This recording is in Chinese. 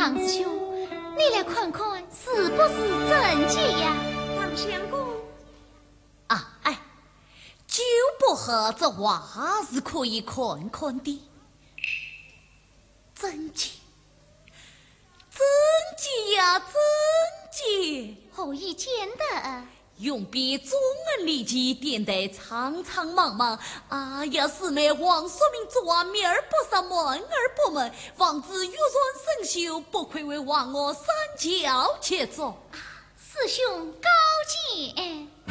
唐师兄，你来看看是不是真迹呀？ 唐相公啊，哎，就不合这话是可以看看的。真迹，真迹呀，真迹， 何以见得？ 用笔中文立即点得苍苍茫茫，哎呀，是那王说明做面儿不上门儿不门，王子玉润生锈，不愧为王我三教杰作。 师兄高见。